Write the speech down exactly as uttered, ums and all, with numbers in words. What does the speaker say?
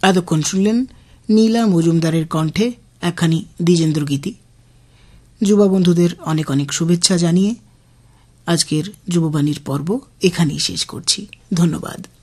এতক্ষণ শুনলেন নীলা মজুমদারের কণ্ঠে একখানি দ্বিজেন্দ্র গীতি। যুবা বন্ধুদের অনেক অনেক শুভেচ্ছা জানিয়ে আজকের যুববাণীর পর্ব এখানেই শেষ করছি। ধন্যবাদ।